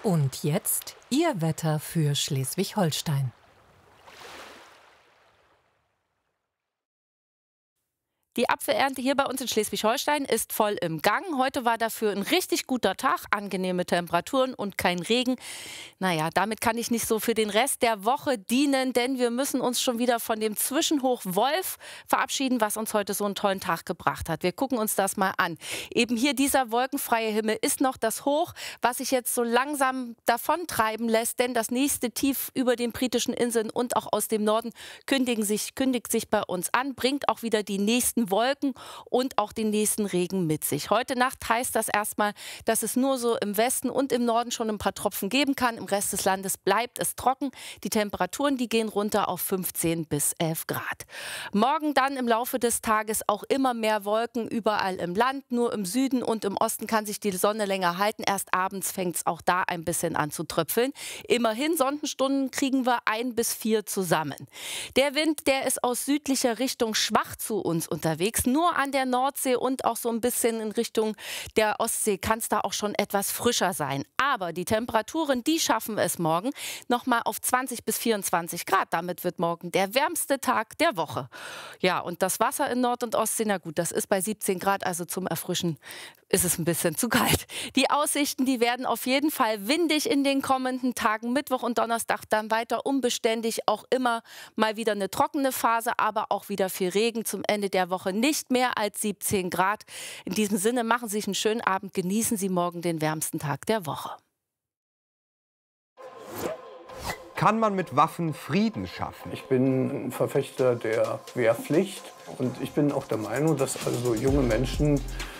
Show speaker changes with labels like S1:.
S1: Und jetzt Ihr Wetter für Schleswig-Holstein.
S2: Die Apfelernte hier bei uns in Schleswig-Holstein ist voll im Gang. Heute war dafür ein richtig guter Tag, angenehme Temperaturen und kein Regen. Naja, damit kann ich nicht so für den Rest der Woche dienen, denn wir müssen uns schon wieder von dem Zwischenhoch Wolf verabschieden, was uns heute so einen tollen Tag gebracht hat. Wir gucken uns das mal an. Eben hier dieser wolkenfreie Himmel ist noch das Hoch, was sich jetzt so langsam davontreiben lässt, denn das nächste Tief über den britischen Inseln und auch aus dem Norden kündigt sich bei uns an, bringt auch wieder die nächsten Wolken und auch den nächsten Regen mit sich. Heute Nacht heißt das erstmal, dass es nur so im Westen und im Norden schon ein paar Tropfen geben kann. Im Rest des Landes bleibt es trocken. Die Temperaturen, die gehen runter auf 15 bis 11 Grad. Morgen dann im Laufe des Tages auch immer mehr Wolken überall im Land. Nur im Süden und im Osten kann sich die Sonne länger halten. Erst abends fängt es auch da ein bisschen an zu tröpfeln. Immerhin, Sonnenstunden kriegen wir 1 bis 4 zusammen. Der Wind, der ist aus südlicher Richtung schwach zu uns unterwegs. Nur an der Nordsee und auch so ein bisschen in Richtung der Ostsee kann es da auch schon etwas frischer sein. Aber die Temperaturen, die schaffen es morgen noch mal auf 20 bis 24 Grad. Damit wird morgen der wärmste Tag der Woche. Ja, und das Wasser in Nord- und Ostsee, na gut, das ist bei 17 Grad, also zum Erfrischen ist es ein bisschen zu kalt. Die Aussichten, die werden auf jeden Fall windig in den kommenden Tagen. Mittwoch und Donnerstag dann weiter unbeständig, auch immer mal wieder eine trockene Phase, aber auch wieder viel Regen. Zum Ende der Woche nicht mehr als 17 Grad. In diesem Sinne, machen Sie sich einen schönen Abend, genießen Sie morgen den wärmsten Tag der Woche.
S3: Kann man mit Waffen Frieden schaffen?
S4: Ich bin ein Verfechter der Wehrpflicht und ich bin auch der Meinung, dass also junge Menschen